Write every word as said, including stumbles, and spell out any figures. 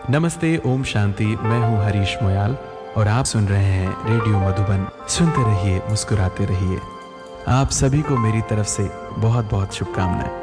नमस्ते, ओम शांति। मैं हूँ हरीश मोयाल और आप सुन रहे हैं रेडियो मधुबन। सुनते रहिए, मुस्कुराते रहिए। आप सभी को मेरी तरफ से बहुत बहुत शुभकामनाएं।